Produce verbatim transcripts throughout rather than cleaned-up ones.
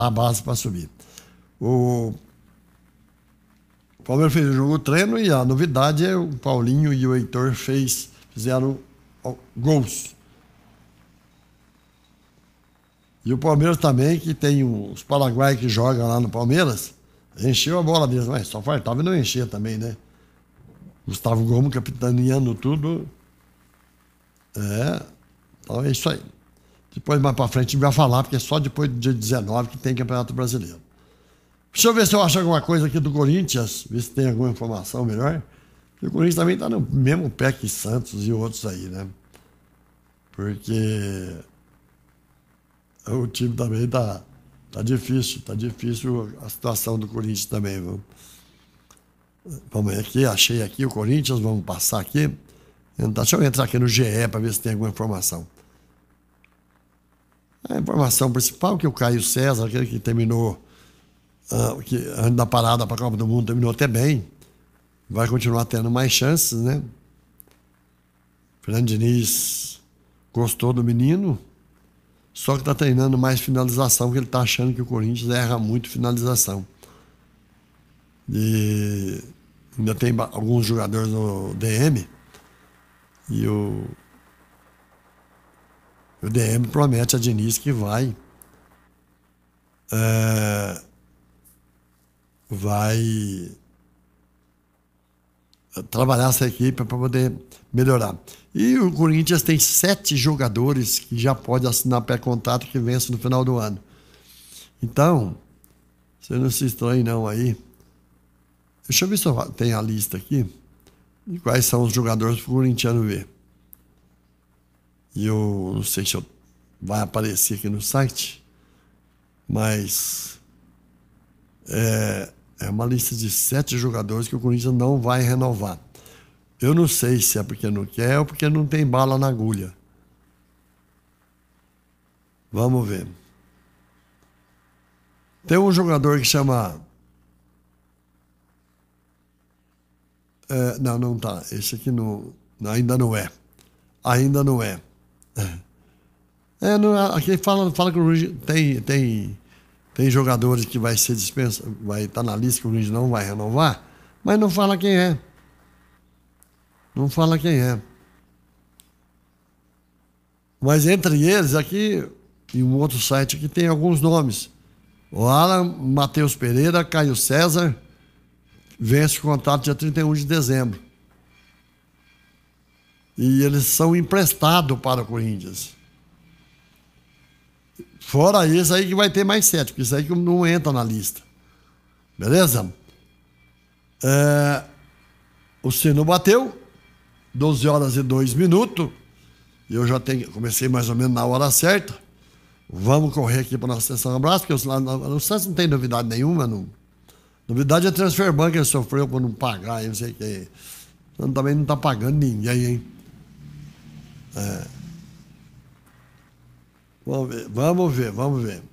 a base para subir. O Palmeiras fez o jogo treino e a novidade é o Paulinho e o Heitor fez, fizeram gols. E o Palmeiras também, que tem os paraguaios que jogam lá no Palmeiras, encheu a bola deles, mas só faltava e não encher também, né? Gustavo Gomes capitaneando tudo. É, então é isso aí. Depois, mais pra frente, a gente vai falar, porque é só depois do dia dezenove que tem Campeonato Brasileiro. Deixa eu ver se eu acho alguma coisa aqui do Corinthians, ver se tem alguma informação melhor. Porque o Corinthians também tá no mesmo pé que Santos e outros aí, né? Porque o time também tá, tá difícil, tá difícil a situação do Corinthians também, viu? Vamos aqui, achei aqui o Corinthians, vamos passar aqui. Deixa eu entrar aqui no G E para ver se tem alguma informação. A informação principal é que o Caio César, aquele que terminou, uh, que antes da parada para a Copa do Mundo, terminou até bem, vai continuar tendo mais chances, né? Fernando Diniz gostou do menino, só que está treinando mais finalização, porque ele está achando que o Corinthians erra muito finalização. E ainda tem alguns jogadores no D M, e o, o D M promete a Diniz que vai é, vai trabalhar essa equipe para poder melhorar. E o Corinthians tem sete jogadores que já pode assinar pré-contrato que vence no final do ano. Então, você não se estranhe não aí. Deixa eu ver se eu tenho a lista aqui de quais são os jogadores para o corintiano ver. E eu não sei se eu, vai aparecer aqui no site, mas é, é uma lista de sete jogadores que o Corinthians não vai renovar. Eu não sei se é porque não quer ou porque não tem bala na agulha. Vamos ver. Tem um jogador que chama... É, não, não tá. Esse aqui não, ainda não é. Ainda não é. É, não, aqui fala, fala que o Corinthians tem, tem, tem jogadores que vai ser dispensa, vai estar na lista que o Corinthians não vai renovar, mas não fala quem é. Não fala quem é. Mas entre eles, aqui, em um outro site aqui, tem alguns nomes. O Alan, Matheus Pereira, Caio César, vence o contrato dia trinta e um de dezembro. E eles são emprestados para o Corinthians. Fora isso aí que vai ter mais sete, porque isso aí que não entra na lista. Beleza? É, o sino bateu, doze horas e dois minutos. E eu já tenho, comecei mais ou menos na hora certa. Vamos correr aqui para a nossa sessão abraço, porque lá no Santos não tem novidade nenhuma. Não. Novidade é a Transfer Bank, ele sofreu por não pagar, não sei o que. Então, também não está pagando ninguém, hein? É. Vamos ver, vamos ver, vamos ver.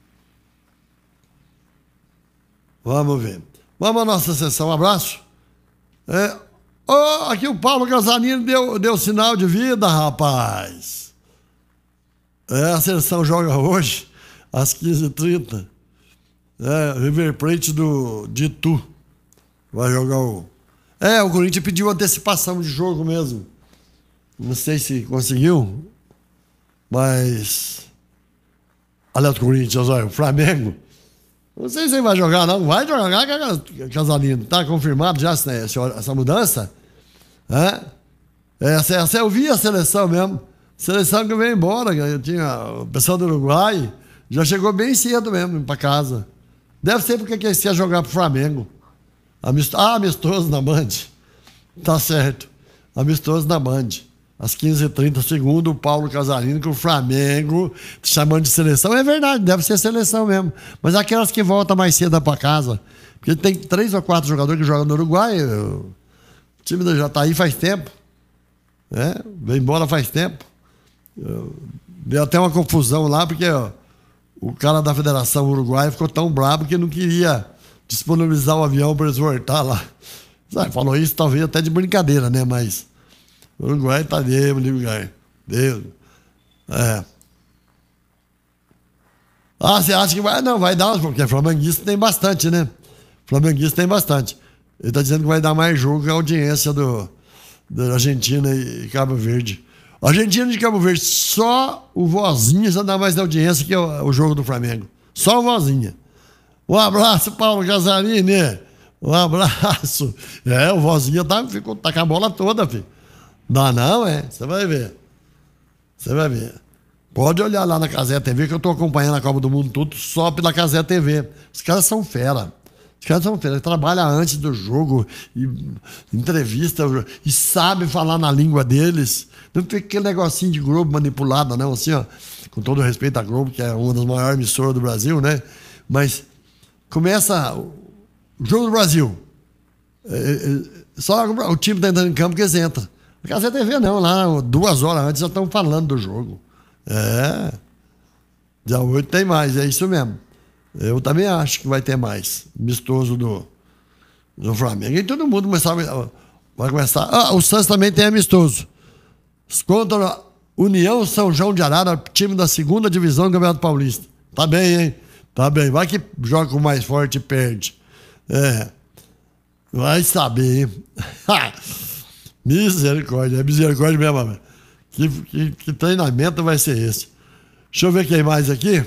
Vamos ver. Vamos à nossa sessão abraço. É. Oh, aqui o Paulo Casanino deu, deu sinal de vida, rapaz. É, a seleção joga hoje, às quinze e trinta. É, River Plate do, de Itu. Vai jogar o... É, o Corinthians pediu antecipação de jogo mesmo. Não sei se conseguiu, mas... Aliás, o Corinthians, olha, o Flamengo... Não sei se ele vai jogar, não. Vai jogar, Casalino. Tá confirmado já essa, essa mudança? É? Essa, essa eu vi a seleção mesmo. Seleção que veio embora. Eu tinha o pessoal do Uruguai. Já chegou bem cedo mesmo para casa. Deve ser porque eles iam jogar pro Flamengo. Amistoso, ah, amistoso na Band. Tá certo. Amistoso na Band. Às quinze e trinta, segundo o Paulo Casalino, que o Flamengo, chamando de seleção, é verdade, deve ser seleção mesmo. Mas aquelas que voltam mais cedo para casa. Porque tem três ou quatro jogadores que jogam no Uruguai. O time já tá aí faz tempo. Né? Vem embora faz tempo. Deu até uma confusão lá, porque ó, o cara da Federação Uruguaia ficou tão brabo que não queria disponibilizar o avião para eles voltar lá. Sabe, falou isso talvez até de brincadeira, né? Mas o Uruguai tá mesmo, Uruguai. Deus. É. Ah, você acha que vai? Não, vai dar, porque flamenguista tem bastante, né? Flamenguista tem bastante. Ele tá dizendo que vai dar mais jogo que a audiência do, da Argentina e Cabo Verde. Argentina e Cabo Verde, só o Vozinha já dá mais audiência que o, o jogo do Flamengo. Só o Vozinha. Um abraço, Paulo Casarini. Um abraço. É, o Vozinha tá, ficou, tá com a bola toda, filho. Dá não, é? Você vai ver. Você vai ver. Pode olhar lá na Cazé T V, que eu tô acompanhando a Copa do Mundo tudo só pela Cazé T V. Os caras são fera. Os caras são fera. Eles trabalham antes do jogo, e entrevista, e sabem falar na língua deles. Não tem aquele negocinho de Globo manipulado, não, assim, ó. Com todo respeito à Globo, que é uma das maiores emissoras do Brasil, né? Mas começa o jogo do Brasil. É, é, só o time tá entrando em campo que eles entram. Na Cazé T V não, lá duas horas antes já estão falando do jogo. É. Dia oito tem mais, é isso mesmo. Eu também acho que vai ter mais. Mistoso do, do Flamengo. E todo mundo começar, vai começar. Ah, o Santos também tem amistoso. Contra a União São João de Arara, time da segunda divisão do Campeonato Paulista. Tá bem, hein? Tá bem. Vai que joga com o mais forte e perde. É. Vai saber, hein? Misericórdia. É misericórdia mesmo, mano. Que, que, que treinamento vai ser esse? Deixa eu ver quem mais aqui.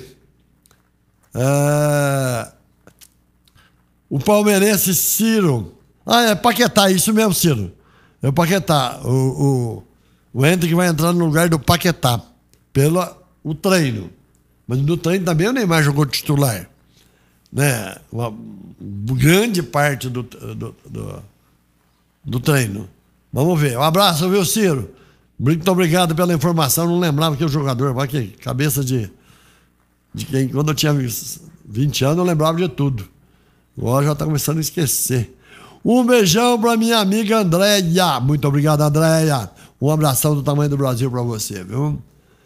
É... O palmeirense Ciro. Ah, é Paquetá, isso mesmo, Ciro. É o Paquetá. O, o, o Hendrick vai entrar no lugar do Paquetá. Pelo o treino. Mas no treino também o Neymar jogou titular. Né? Uma grande parte do, do, do, do treino. Vamos ver. Um abraço, viu, Ciro? Muito obrigado pela informação. Não lembrava que o jogador, vai que cabeça de, de quem, quando eu tinha vinte anos, eu lembrava de tudo. Agora já está começando a esquecer. Um beijão para minha amiga Andréia. Muito obrigado, Andréia. Um abração do tamanho do Brasil para você, viu?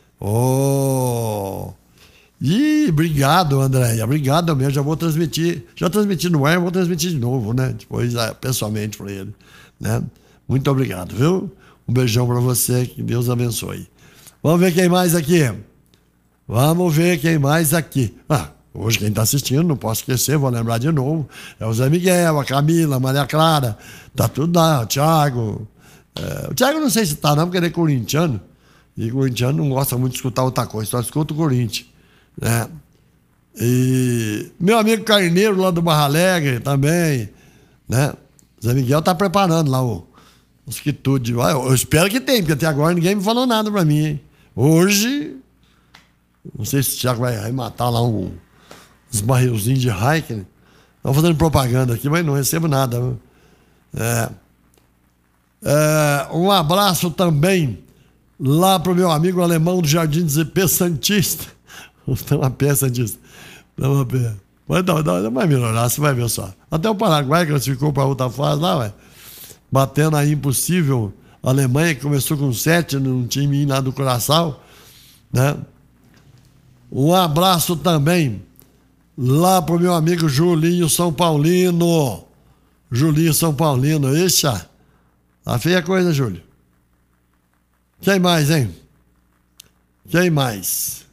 Oh! Ih, obrigado, Andréia. Obrigado mesmo. Já vou transmitir. Já transmiti no ar, vou transmitir de novo, né? Depois, pessoalmente, para ele. Né? Muito obrigado, viu? Um beijão para você, que Deus abençoe. Vamos ver quem mais aqui. Vamos ver quem mais aqui. Ah, hoje quem está assistindo, não posso esquecer, vou lembrar de novo. É o Zé Miguel, a Camila, a Maria Clara. Tá tudo lá, o Thiago. É, o Thiago não sei se tá não, porque ele é corintiano. E corintiano não gosta muito de escutar outra coisa, só escuta o Corinthians. Né? E meu amigo Carneiro lá do Barra Alegre também. Né? O Zé Miguel tá preparando lá o Os quitutes. Eu espero que tenha, porque até agora ninguém me falou nada pra mim, hein? Hoje, não sei se o Thiago vai matar lá um, uns barrilzinhos de Heineken. Estão fazendo propaganda aqui, mas não recebo nada. É. É, um abraço também lá pro meu amigo alemão do Jardim do Z P Santista. Tem uma peça disso. Tem uma peça. Vai, dar, vai melhorar, você vai ver só. Até o Paraguai classificou para outra fase lá, ué. Batendo a impossível a Alemanha, que começou com sete num time lá do Curaçao, né? Um abraço também lá pro meu amigo Julinho São Paulino. Julinho São Paulino, ixa, tá feia a coisa, Júlio. Quem mais, hein? Quem mais?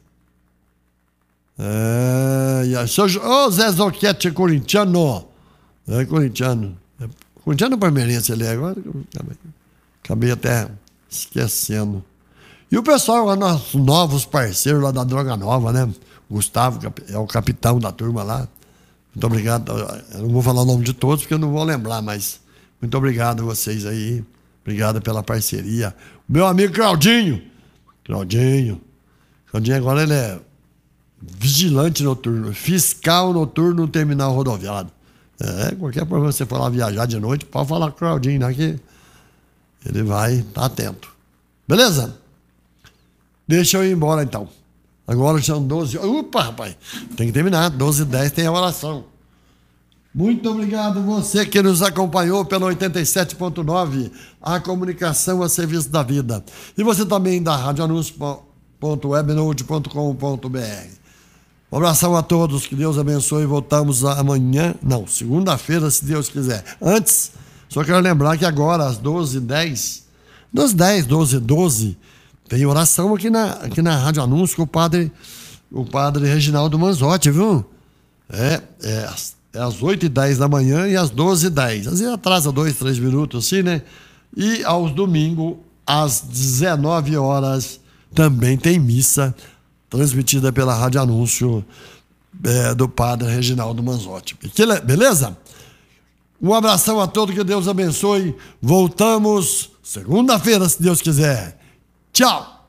É... Ô, oh, Zé Zoquete é corintiano. É corintiano. É corintiano ou palmeirense ali agora? Acabei, acabei até esquecendo. E o pessoal, nossos novos parceiros lá da Droga Nova, né? O Gustavo é o capitão da turma lá. Muito obrigado. Eu não vou falar o nome de todos porque eu não vou lembrar, mas muito obrigado a vocês aí. Obrigado pela parceria. O meu amigo Claudinho. Claudinho. Claudinho agora ele é vigilante noturno, fiscal noturno no terminal rodoviário. É, qualquer problema você for lá viajar de noite, pode falar com o Claudinho, né? Que ele vai estar atento. Beleza? Deixa eu ir embora então. Agora são doze. Opa, rapaz, tem que terminar. doze e dez tem a oração. Muito obrigado você que nos acompanhou pelo oitenta e sete ponto nove, a comunicação a serviço da vida. E você também da rádio anúncio ponto webnode ponto com ponto br. Um abração a todos, que Deus abençoe. Voltamos amanhã, não, segunda-feira, se Deus quiser. Antes, só quero lembrar que agora, às doze e dez, doze e dez, doze e doze, tem oração aqui na, aqui na Rádio Anúncio com o padre o padre Reginaldo Manzotti, viu? É, é, é às oito e dez da manhã e às doze e dez. Às vezes atrasa dois, três minutos assim, né? E aos domingos, às dezenove horas, também tem missa transmitida pela Rádio Anúncio é, do padre Reginaldo Manzotti. Beleza? Um abração a todos, que Deus abençoe. Voltamos segunda-feira, se Deus quiser. Tchau!